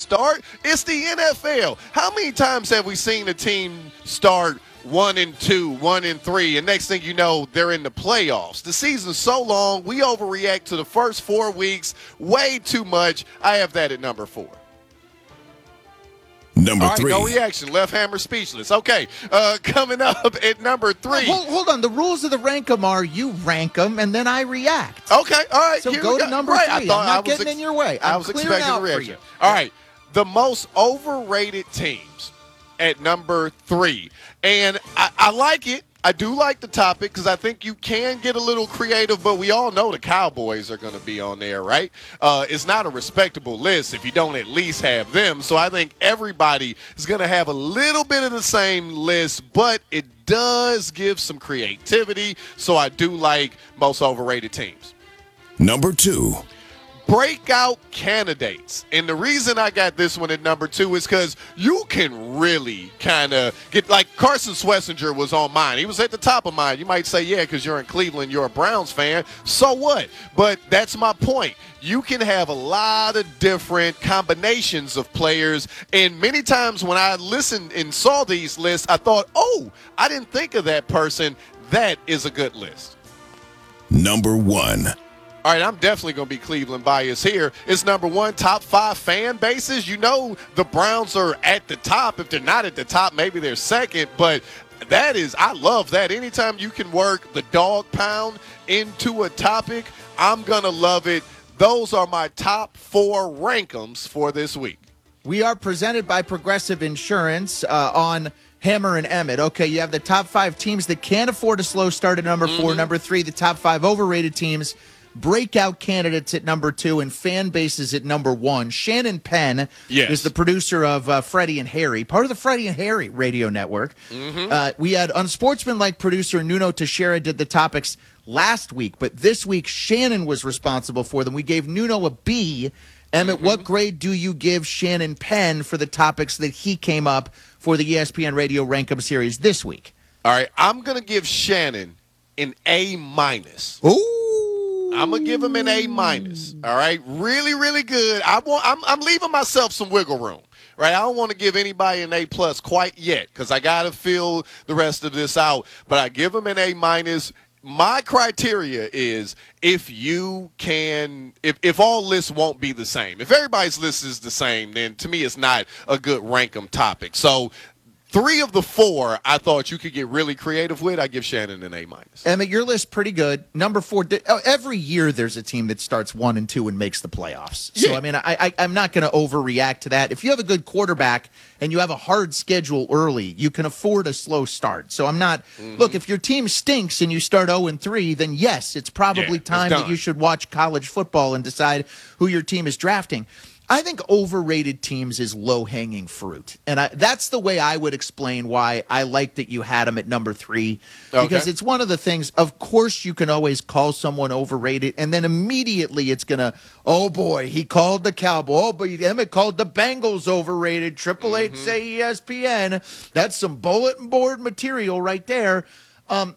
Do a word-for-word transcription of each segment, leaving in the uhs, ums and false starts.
start. It's the N F L. How many times have we seen a team start one and two, one and three, and next thing you know, they're in the playoffs? The season's so long, we overreact to the first four weeks way too much. I have that at number four. Number All right, three. no reaction. Left hammer speechless. Okay, uh, coming up at number three. Hold, hold on. The rules of the rank 'em are you rank them and then I react. Okay, all right. So here go we to number right, three. I thought I'm not I was getting ex- in your way. I I'm was clearing expecting out a for reaction. you. All right, the most overrated teams at number three, and I, I like it. I do like the topic because I think you can get a little creative, but we all know the Cowboys are going to be on there, right? Uh, it's not a respectable list if you don't at least have them. So I think everybody is going to have a little bit of the same list, but it does give some creativity. So I do like most overrated teams. Number two. Breakout candidates. And the reason I got this one at number two is because you can really kind of get, like Carson Schlesinger was on mine. He was at the top of mine. You might say, yeah, because you're in Cleveland, you're a Browns fan. So what? But that's my point. You can have a lot of different combinations of players. And many times when I listened and saw these lists, I thought, oh, I didn't think of that person. That is a good list. Number one. All right, I'm definitely going to be Cleveland biased here. It's number one, top five fan bases. You know the Browns are at the top. If they're not at the top, maybe they're second. But that is, I love that. Anytime you can work the dog pound into a topic, I'm going to love it. Those are my top four rankums for this week. We are presented by Progressive Insurance uh, on Hammer and Emmett. Okay, you have the top five teams that can't afford a slow start at number four. Mm-hmm. Number three, the top five overrated teams. Breakout candidates at number two and fan bases at number one. Shannon Penn yes. is the producer of uh, Freddie and Harry, part of the Freddie and Harry radio network. Mm-hmm. Uh, we had unsportsmanlike producer Nuno Teixeira did the topics last week, but this week Shannon was responsible for them. We gave Nuno a B. Emmett, mm-hmm. what grade do you give Shannon Penn for the topics that he came up for the E S P N Radio Rankum series this week? All right, I'm going to give Shannon an A minus. Ooh. I'm gonna give him an A minus. All right, really, really good. I want. I'm, I'm leaving myself some wiggle room. Right, I don't want to give anybody an A plus quite yet because I gotta fill the rest of this out. But I give him an A minus. My criteria is if you can, if, if all lists won't be the same. If everybody's list is the same, then to me it's not a good rankum topic. So. Three of the four I thought you could get really creative with. I give Shannon an A minus. Emmett, your list pretty good. Number four. Oh, every year there's a team that starts one and two and makes the playoffs. So yeah. I mean, I, I I'm not going to overreact to that. If you have a good quarterback and you have a hard schedule early, you can afford a slow start. So I'm not. Mm-hmm. Look, if your team stinks and you start zero and three, then yes, it's probably yeah, time it's that you should watch college football and decide who your team is drafting. I think overrated teams is low-hanging fruit. And I, that's the way I would explain why I like that you had them at number three. Okay. Because it's one of the things, of course you can always call someone overrated, and then immediately it's going to, oh, boy, he called the Cowboys. Oh, but Emmett called the Bengals overrated. Triple H Mm-hmm. say E S P N. That's some bulletin board material right there. Um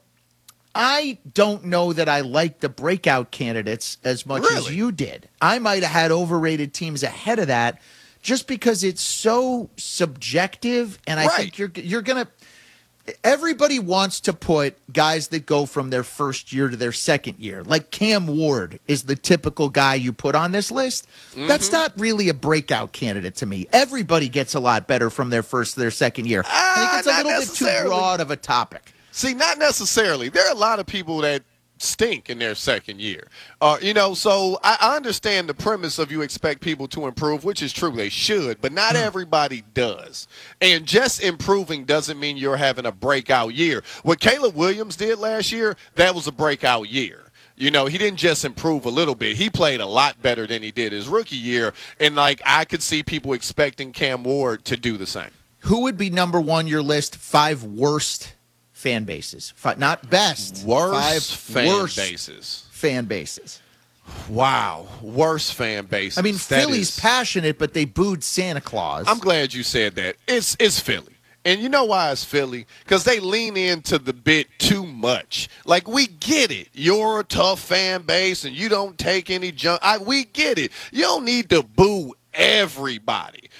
I don't know that I like the breakout candidates as much really? as you did. I might have had overrated teams ahead of that just because it's so subjective. And I right. think you're you're going to – everybody wants to put guys that go from their first year to their second year. Like Cam Ward is the typical guy you put on this list. Mm-hmm. That's not really a breakout candidate to me. Everybody gets a lot better from their first to their second year. Uh, I think it's a little bit too broad of a topic. See, not necessarily. There are a lot of people that stink in their second year. Uh, you know, so I, I understand the premise of you expect people to improve, which is true. They should, but not everybody does. And just improving doesn't mean you're having a breakout year. What Caleb Williams did last year, that was a breakout year. You know, he didn't just improve a little bit. He played a lot better than he did his rookie year. And, like, I could see people expecting Cam Ward to do the same. Who would be number one your list? Five worst fan bases. Five, not best. Worst Five fan worst bases. Fan bases. Wow. Worst fan bases. I mean, That Philly's is, passionate, but they booed Santa Claus. I'm glad you said that. It's it's Philly. And you know why it's Philly? Because they lean into the bit too much. Like, we get it. You're a tough fan base, and you don't take any junk. I, we get it. You don't need to boo everybody.